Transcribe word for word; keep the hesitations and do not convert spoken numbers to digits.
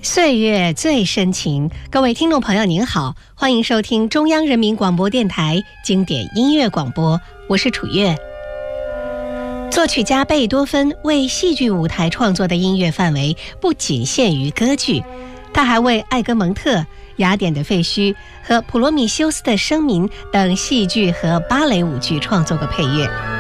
岁月最深情，各位听众朋友您好，欢迎收听中央人民广播电台经典音乐广播，我是楚月。作曲家贝多芬为戏剧舞台创作的音乐范围不仅限于歌剧，他还为艾格蒙特、雅典的废墟和普罗米修斯的声鸣等戏剧和芭蕾舞剧创作过配乐。